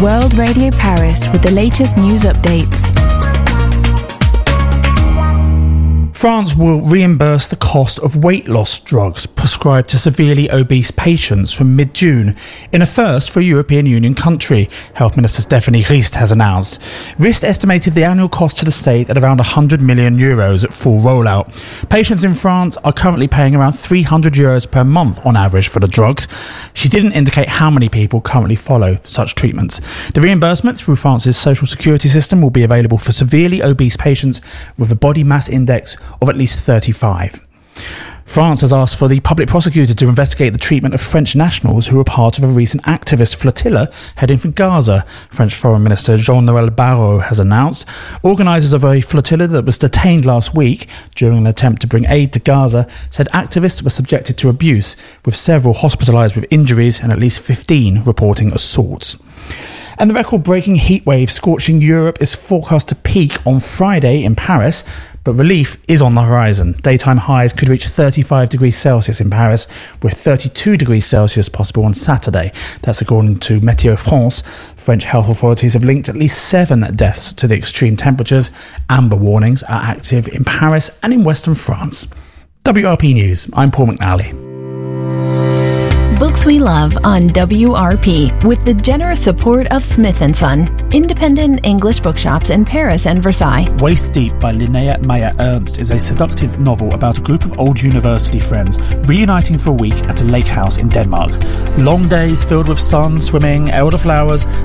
World Radio Paris with the latest news updates. France will reimburse the cost of weight loss drugs prescribed to severely obese patients from mid-June, in a first for a European Union country, Health Minister Stéphanie Rist has announced. Rist estimated the annual cost to the state at around €100 million at full rollout. Patients in France are currently paying around €300 per month on average for the drugs. She didn't indicate how many people currently follow such treatments. The reimbursement through France's social security system will be available for severely obese patients with a body mass index of at least 35. France has asked for the public prosecutor to investigate the treatment of French nationals who were part of a recent activist flotilla heading for Gaza, French Foreign Minister Jean-Noël Barrot has announced. Organisers of a flotilla that was detained last week during an attempt to bring aid to Gaza said activists were subjected to abuse, with several hospitalised with injuries and at least 15 reporting assaults. And the record-breaking heatwave scorching Europe is forecast to peak on Friday in Paris, but relief is on the horizon. Daytime highs could reach 35 degrees Celsius in Paris, with 32 degrees Celsius possible on Saturday. That's according to Météo France. French health authorities have linked at least 7 deaths to the extreme temperatures. Amber warnings are active in Paris and in western France. WRP News, I'm Paul McNally. Books we love on WRP with the generous support of Smith & Son, independent English bookshops in Paris and Versailles. Waist Deep by Linnea Meyer Ernst is a seductive novel about a group of old university friends reuniting for a week at a lake house in Denmark. Long days filled with sun, swimming, elderflowers